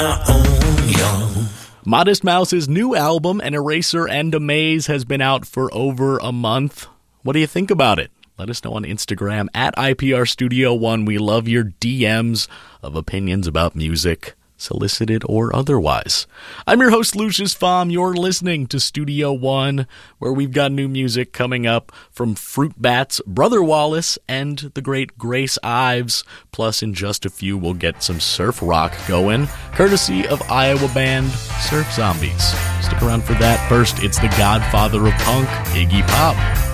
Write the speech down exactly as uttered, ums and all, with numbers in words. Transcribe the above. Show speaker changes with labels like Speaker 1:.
Speaker 1: Modest Mouse's new album, An Eraser and a Maze, has been out for over a month. What do you think about it? Let us know on Instagram at I P R Studio One. We love your D Ms of opinions about music, solicited or otherwise. I'm your host, Lucius Pfam. You're listening to Studio One, where we've got new music coming up from Fruit Bats, Brother Wallace, and the great Grace Ives. Plus, in just a few, we'll get some surf rock going, courtesy of Iowa band Surf Zombies. Stick around for that. First, it's the godfather of punk, Iggy Pop.